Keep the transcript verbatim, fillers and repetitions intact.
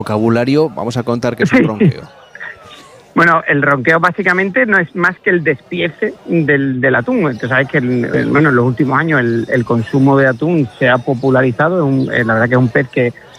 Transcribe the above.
vocabulario, vamos a contar que es un ronqueo. Bueno, el ronqueo básicamente no es más que el despiece del, del atún. Entonces, sabes que el, el, bueno, en los últimos años el, el consumo de atún se ha popularizado. Es un, eh, la verdad que es un pez que